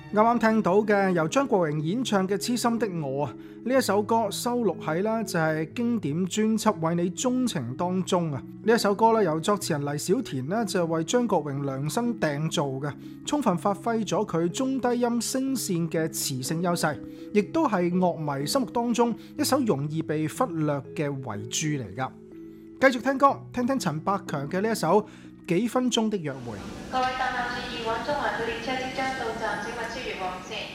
啱啱聽到嘅由張國榮演唱嘅《痴心的我》啊，呢一首歌收錄喺啦就係經典專輯《為你鍾情》當中啊。呢一首歌咧由作詞人黎小田咧就係為張國榮量身訂造嘅，充分發揮咗佢中低音聲線嘅磁性優勢，亦都係樂迷心目當中一首容易被忽略嘅遺珠嚟噶。繼續聽歌，聽聽陳百強嘅呢一首《幾分鐘的約會》。 各位搭客注意，往中環地列車即將到站，請勿超越黃線。